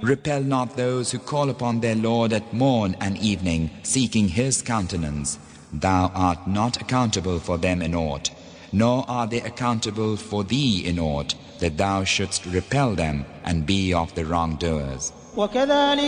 Repel not those who call upon their Lord at morn and evening, seeking His countenance. Thou art not accountable for them in aught, nor are they accountable for thee in aught, that thou shouldst repel them and be of the wrongdoers.